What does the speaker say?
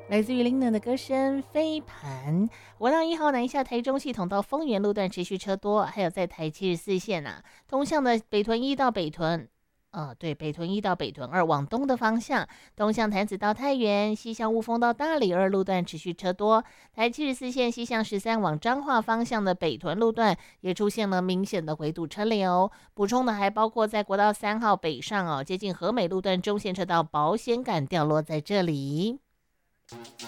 来自于林冷的歌声飞盘。国道1号南下台中系统到丰原路段持续车多，还有在台74线通向的北屯1到北屯。对，北屯1到北屯2往东的方向，东向潭子到太原，西向雾峰到大里2路段持续车多。台74线西向13往彰化方向的北屯路段也出现了明显的回堵车流。补充的还包括在国道3号北上接近和美路段中线车道保险杆掉落在这里。